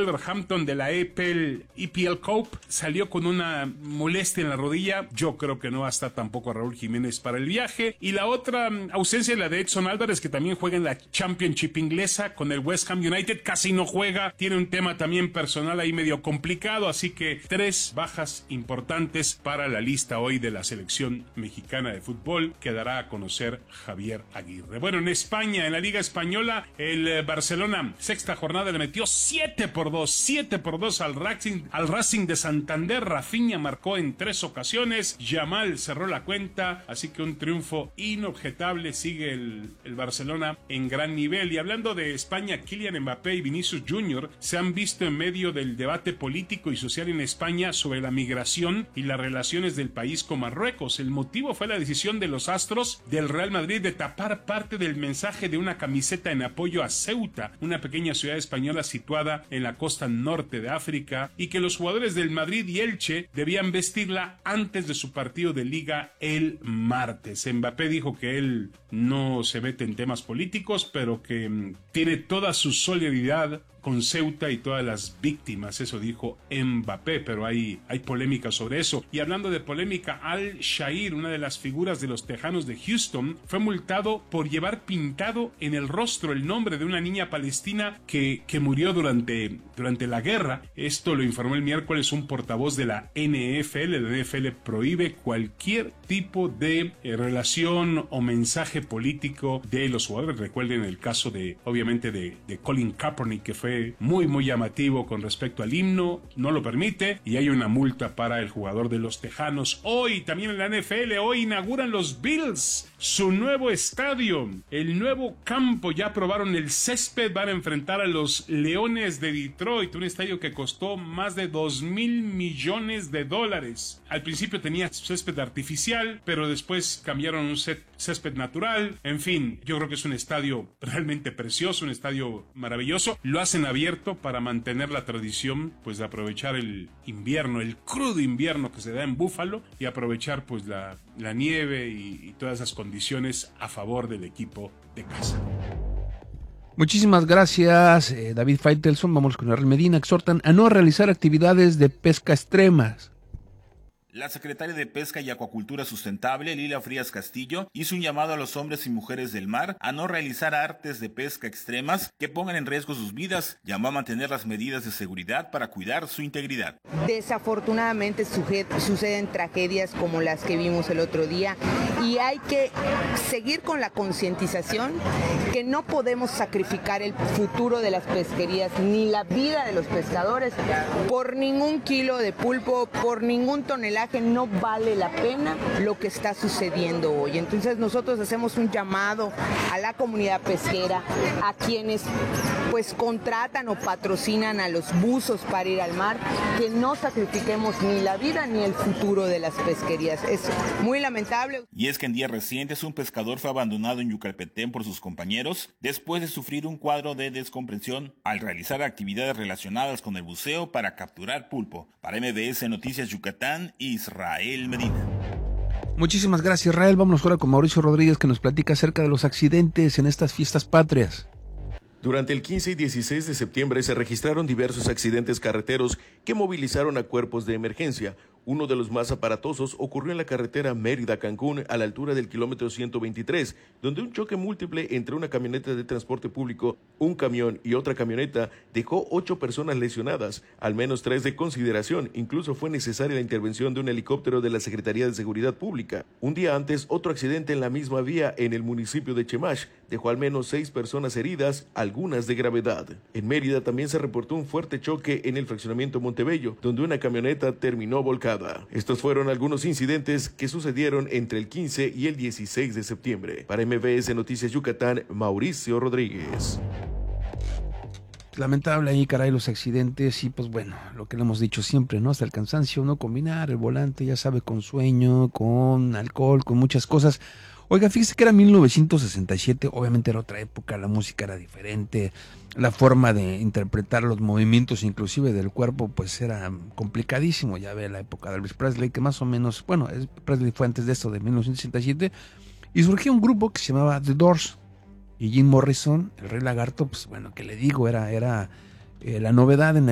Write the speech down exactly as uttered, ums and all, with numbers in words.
Wolverhampton de la E P L, E P L Cup, salió con una molestia en la rodilla. Yo creo que no va a estar tampoco Raúl Jiménez para el viaje. Y la otra ausencia es la de Edson Álvarez, que también juega en la Championship inglesa con el West Ham United. Casi no juega, tiene un tema también personal ahí medio complicado, así que tres bajas importantes para la lista hoy de la selección mexicana de fútbol que dará a conocer Javier Aguirre. Bueno, en España, en la Liga Española, el Barcelona, sexta jornada, le metió siete por dos, siete por dos al Racing, al Racing de Santander. Rafinha marcó en tres ocasiones, Yamal cerró la cuenta, así que un triunfo inobjetable. Sigue el, el Barcelona en gran nivel. Y hablando de España, Kylian Mbappé y Vinicius Junior se han visto en medio del debate político y social en España sobre la migración y las relaciones del país con Marruecos. El motivo fue la decisión de los astros del Real Madrid de tapar parte del mensaje de una camiseta en apoyo a Ceuta, una pequeña ciudad española situada en la costa norte de África, y que los jugadores del Madrid y Elche debían vestirla antes de su partido de liga el martes. Mbappé dijo que él no se mete en temas políticos, pero que mmm, tiene toda su solidaridad con Ceuta y todas las víctimas, eso dijo Mbappé, pero hay, hay polémica sobre eso. Y hablando de polémica, Al Shair, una de las figuras de los Tejanos de Houston, fue multado por llevar pintado en el rostro el nombre de una niña palestina que, que murió durante, durante la guerra. Esto lo informó el miércoles un portavoz de la N F L. La N F L prohíbe cualquier tipo de eh, relación o mensaje político de los jugadores. Recuerden el caso de, obviamente, de, de Colin Kaepernick, que fue muy muy llamativo con respecto al himno, no lo permite y hay una multa para el jugador de los Tejanos. Hoy también en la N F L, hoy inauguran los Bills su nuevo estadio, el nuevo campo, ya aprobaron el césped, van a enfrentar a los Leones de Detroit, un estadio que costó más de dos mil millones de dólares. Al principio tenía césped artificial, pero después cambiaron un césped natural. En fin, yo creo que es un estadio realmente precioso, un estadio maravilloso. Lo hacen abierto para mantener la tradición, pues, de aprovechar el invierno, el crudo invierno que se da en Búfalo, y aprovechar pues la, la nieve y, y todas esas condiciones a favor del equipo de casa. Muchísimas gracias, eh, David Faitelson. Vamos con Ariel Medina. Exhortan a no realizar actividades de pesca extremas. La secretaria de Pesca y Acuacultura Sustentable, Lila Frías Castillo, hizo un llamado a los hombres y mujeres del mar a no realizar artes de pesca extremas que pongan en riesgo sus vidas. Llamó a mantener las medidas de seguridad para cuidar su integridad. Desafortunadamente suceden tragedias como las que vimos el otro día y hay que seguir con la concientización que no podemos sacrificar el futuro de las pesquerías ni la vida de los pescadores por ningún kilo de pulpo, por ningún tonelaje. No vale la pena lo que está sucediendo hoy. Entonces nosotros hacemos un llamado a la comunidad pesquera, a quienes pues contratan o patrocinan a los buzos para ir al mar, que no sacrifiquemos ni la vida ni el futuro de las pesquerías. Es muy lamentable. Y es que en días recientes un pescador fue abandonado en Yucalpetén por sus compañeros después de sufrir un cuadro de descomprensión al realizar actividades relacionadas con el buceo para capturar pulpo. Para M B S Noticias Yucatán, Israel Medina. Muchísimas gracias, Israel. Vamos ahora con Mauricio Rodríguez, que nos platica acerca de los accidentes en estas fiestas patrias. Durante el quince y dieciséis de septiembre se registraron diversos accidentes carreteros que movilizaron a cuerpos de emergencia. Uno de los más aparatosos ocurrió en la carretera Mérida-Cancún, a la altura del kilómetro ciento veintitrés, donde un choque múltiple entre una camioneta de transporte público, un camión y otra camioneta dejó ocho personas lesionadas, al menos tres de consideración. Incluso fue necesaria la intervención de un helicóptero de la Secretaría de Seguridad Pública. Un día antes, otro accidente en la misma vía en el municipio de Chemash dejó al menos seis personas heridas, algunas de gravedad. En Mérida también se reportó un fuerte choque en el fraccionamiento Montebello, donde una camioneta terminó volcada. Estos fueron algunos incidentes que sucedieron entre el quince y el dieciséis de septiembre. Para M B S Noticias Yucatán, Mauricio Rodríguez. Lamentable ahí, caray, los accidentes y pues bueno, lo que le hemos dicho siempre, ¿no? Hasta el cansancio, no combinar el volante, ya sabe, con sueño, con alcohol, con muchas cosas. Oiga, fíjese que era mil novecientos sesenta y siete, obviamente era otra época, la música era diferente, la forma de interpretar los movimientos inclusive del cuerpo pues era complicadísimo. Ya ve la época de Elvis Presley, que más o menos, bueno, Presley fue antes de esto, de mil novecientos sesenta y siete, y surgió un grupo que se llamaba The Doors, y Jim Morrison, el Rey Lagarto, pues bueno, que le digo, era, era eh, la novedad en